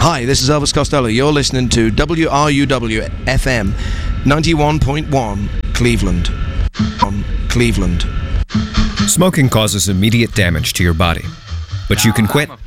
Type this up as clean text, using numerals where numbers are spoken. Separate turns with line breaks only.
Hi, this is Elvis Costello. You're listening to WRUW FM 91.1 Cleveland. Cleveland.
Smoking causes immediate damage to your body, but you can quit